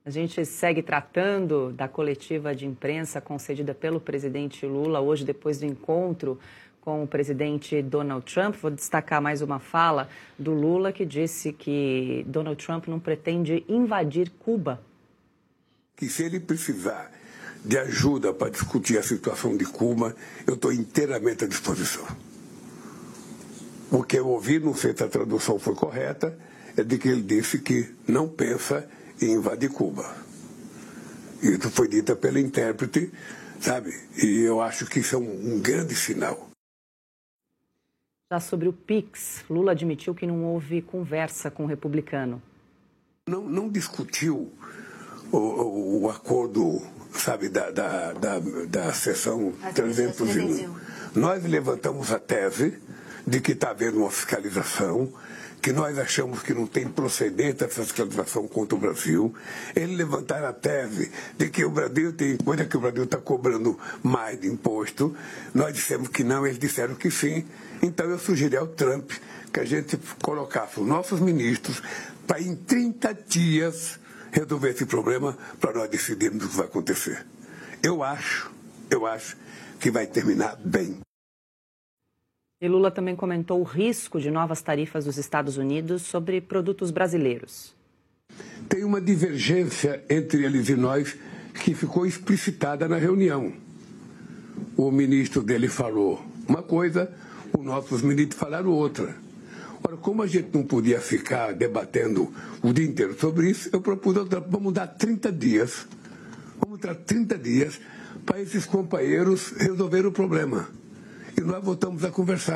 A gente segue tratando da coletiva de imprensa concedida pelo presidente Lula hoje, depois do encontro com o presidente Donald Trump. Vou destacar mais uma fala do Lula, que disse que Donald Trump não pretende invadir Cuba. Que se ele precisar de ajuda para discutir a situação de Cuba, eu estou inteiramente à disposição. O que eu ouvi, não sei se a tradução foi correta, é de que ele disse que não pensa em invadir Cuba. Isso foi dito pela intérprete, sabe? E eu acho que isso é um grande sinal. Já sobre o PIX, Lula admitiu que não houve conversa com o republicano. Não discutiu o acordo, sabe, da seção 301. Nós levantamos a tese de que está havendo uma fiscalização, que nós achamos que não tem procedente essa fiscalização contra o Brasil. Eles levantaram a tese de que o Brasil tem coisa que o Brasil está cobrando mais de imposto. Nós dissemos que não, eles disseram que sim. Então eu sugeri ao Trump que a gente colocasse os nossos ministros para em 30 dias resolver esse problema para nós decidirmos o que vai acontecer. Eu acho que vai terminar bem. E Lula também comentou o risco de novas tarifas dos Estados Unidos sobre produtos brasileiros. Tem uma divergência entre eles e nós que ficou explicitada na reunião. O ministro dele falou uma coisa, os nossos ministros falaram outra. Ora, como a gente não podia ficar debatendo o dia inteiro sobre isso, eu propus, vamos dar 30 dias. Vamos dar 30 dias para esses companheiros resolverem o problema. E nós voltamos a conversar.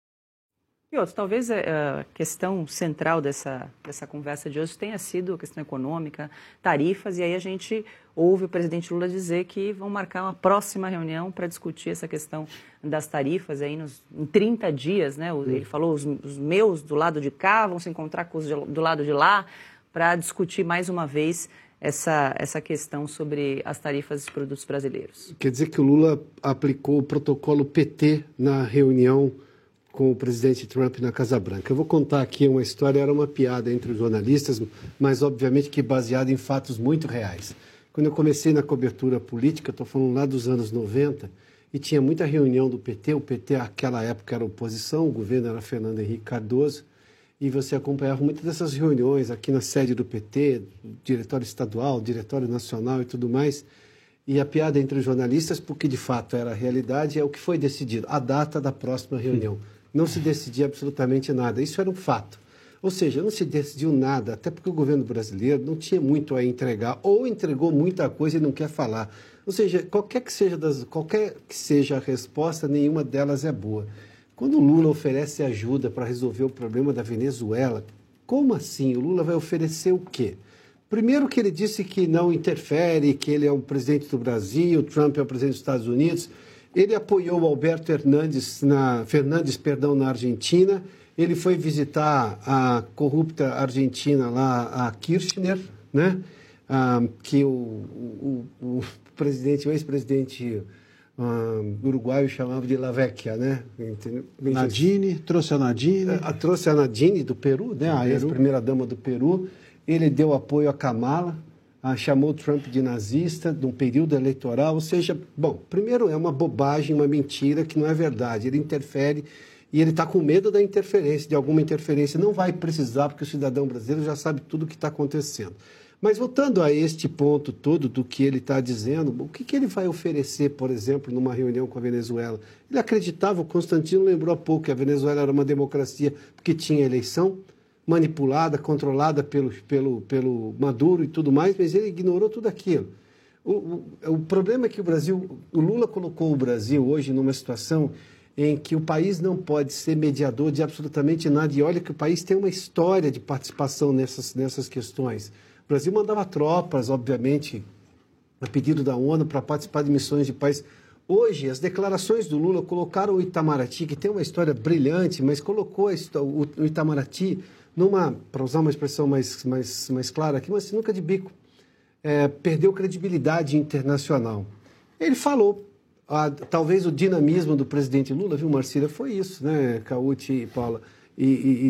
E outro, talvez a questão central dessa conversa de hoje tenha sido a questão econômica, tarifas, e aí a gente ouve o presidente Lula dizer que vão marcar uma próxima reunião para discutir essa questão das tarifas aí em 30 dias, né? Ele falou, os meus do lado de cá vão se encontrar com os do lado de lá para discutir mais uma vez essa questão sobre as tarifas dos produtos brasileiros. Quer dizer que o Lula aplicou o protocolo PT na reunião com o presidente Trump na Casa Branca. Eu vou contar aqui uma história, era uma piada entre os jornalistas, mas obviamente que baseada em fatos muito reais. Quando eu comecei na cobertura política, estou falando lá dos anos 90, e tinha muita reunião do PT, o PT naquela época era oposição, o governo era Fernando Henrique Cardoso, e você acompanhava muitas dessas reuniões aqui na sede do PT, diretório estadual, diretório nacional e tudo mais. E a piada entre os jornalistas, porque de fato era a realidade, é o que foi decidido, a data da próxima reunião. Não se decidia absolutamente nada, isso era um fato. Ou seja, não se decidiu nada, até porque o governo brasileiro não tinha muito a entregar, ou entregou muita coisa e não quer falar. Ou seja, qualquer que seja a resposta, nenhuma delas é boa. Quando o Lula oferece ajuda para resolver o problema da Venezuela, como assim? O Lula vai oferecer o quê? Primeiro que ele disse que não interfere, que ele é o presidente do Brasil, o Trump é o presidente dos Estados Unidos. Ele apoiou o Alberto Fernandes na Argentina. Ele foi visitar a corrupta argentina lá, a Kirchner, né? Que o ex-presidente uruguaio chamava de La Vecchia, né? Nadine, trouxe a Nadine. Trouxe a Nadine do Peru, né? A ex-primeira-dama do Peru. Ele deu apoio a Kamala, chamou o Trump de nazista, de um período eleitoral. Ou seja, bom, primeiro é uma bobagem, uma mentira que não é verdade. Ele interfere e ele está com medo da interferência, de alguma interferência. Não vai precisar, porque o cidadão brasileiro já sabe tudo o que está acontecendo. Mas voltando a este ponto todo do que ele está dizendo, o que ele vai oferecer, por exemplo, numa reunião com a Venezuela? Ele acreditava, o Constantino lembrou há pouco, que a Venezuela era uma democracia porque tinha eleição manipulada, controlada pelo Maduro e tudo mais, mas ele ignorou tudo aquilo. O problema é que o Lula colocou o Brasil hoje numa situação em que o país não pode ser mediador de absolutamente nada, e olha que o país tem uma história de participação nessas questões. O Brasil mandava tropas, obviamente, a pedido da ONU, para participar de missões de paz. Hoje, as declarações do Lula colocaram o Itamaraty, que tem uma história brilhante, mas colocou o Itamaraty para usar uma expressão mais clara aqui, uma sinuca de bico. Perdeu credibilidade internacional. Ele falou, talvez o dinamismo do presidente Lula, viu, Marcília, foi isso, né, Cauti e Paula,